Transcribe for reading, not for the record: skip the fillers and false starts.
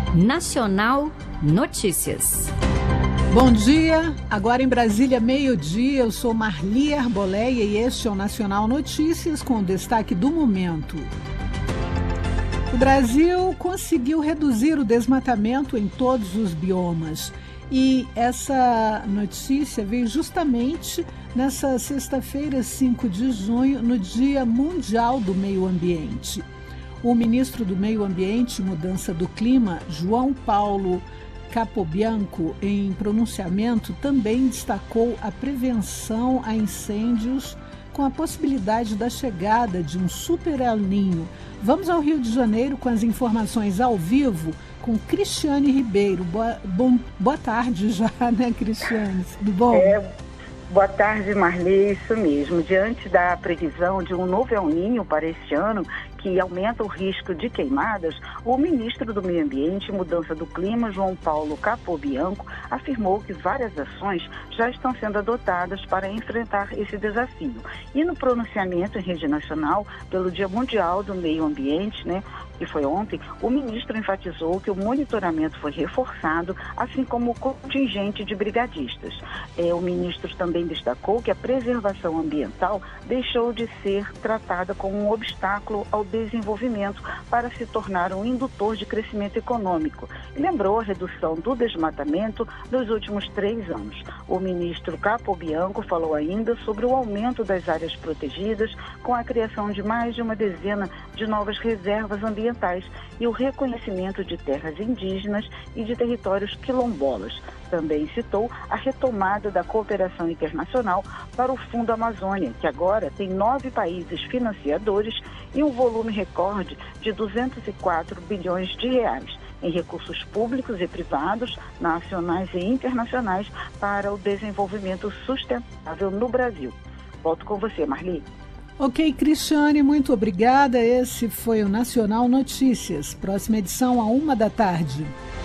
Nacional Notícias. Bom dia, agora em Brasília, meio-dia, eu sou Marli Arboleia e este é o Nacional Notícias com o destaque do momento. O Brasil conseguiu reduzir o desmatamento em todos os biomas e essa notícia veio justamente nessa sexta-feira, 5 de junho, no Dia Mundial do Meio Ambiente. O ministro do Meio Ambiente e Mudança do Clima, João Paulo Capobianco, em pronunciamento, também destacou a prevenção a incêndios com a possibilidade da chegada de um super El Niño. Vamos ao Rio de Janeiro com as informações ao vivo com Cristiane Ribeiro. Boa tarde já, né, Cristiane? Tudo bom? Boa tarde, Marli, isso mesmo. Diante da previsão de um novo El Niño para este ano, que aumenta o risco de queimadas, o ministro do Meio Ambiente e Mudança do Clima, João Paulo Capobianco, afirmou que várias ações já estão sendo adotadas para enfrentar esse desafio. E no pronunciamento em rede nacional pelo Dia Mundial do Meio Ambiente, que foi ontem, o ministro enfatizou que o monitoramento foi reforçado, assim como o contingente de brigadistas. O ministro também destacou que a preservação ambiental deixou de ser tratada como um obstáculo ao desenvolvimento para se tornar um indutor de crescimento econômico. E lembrou a redução do desmatamento nos últimos 3 anos. O ministro Capobianco falou ainda sobre o aumento das áreas protegidas, com a criação de mais de uma dezena de novas reservas ambientais e o reconhecimento de terras indígenas e de territórios quilombolas. Também citou a retomada da cooperação internacional para o Fundo Amazônia, que agora tem 9 países financiadores e um volume recorde de 204 bilhões de reais em recursos públicos e privados, nacionais e internacionais, para o desenvolvimento sustentável no Brasil. Volto com você, Marli. Ok, Cristiane, muito obrigada. Esse foi o Nacional Notícias. Próxima edição, 13h.